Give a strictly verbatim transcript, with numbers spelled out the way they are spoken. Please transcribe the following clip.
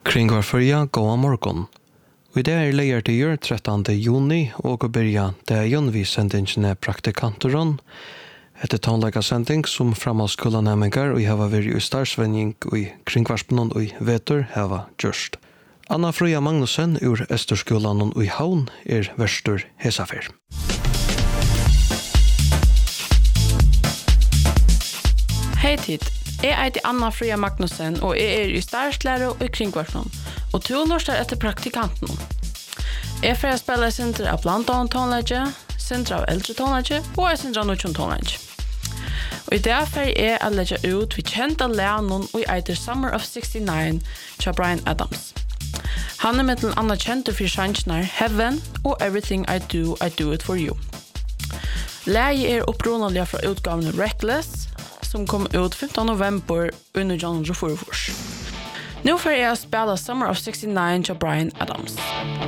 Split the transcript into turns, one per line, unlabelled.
Kring var förja goa morgon. Och det är lejer till gör trettonde juni och börja dagen vi sendingen praktikanteron. Ett är tonlägga sending som framhaldsskolan nämningar och hava varit i starsvenning och i kringvarspenon och i vetur hava gjørst. Anna Frøya Magnussen ur Østerskolan og i Havn er verstur hesafer.
Hei tid, jeg heter Anna Frøya Magnussen og jeg er i starslære og i kringvarspenon og to norstar etter praktikanten. Jeg får spille senter av blant annet tonlegge, senter av eldre tonlegge og senter av nødvendig tonlegge. Og i det får jeg å legge ut vi kjente lærnen og jeg heter Summer of sixty-nine til Bryan Adams. Han er med til Anna kjente for sjansene Heaven og Everything I Do, I Do It For You. Læge er opprunnelig fra utgavene Reckless, som kom ut femtonde november under John Rufurfors. Nu får jeg spela Summer of sixty-nine til Bryan Adams.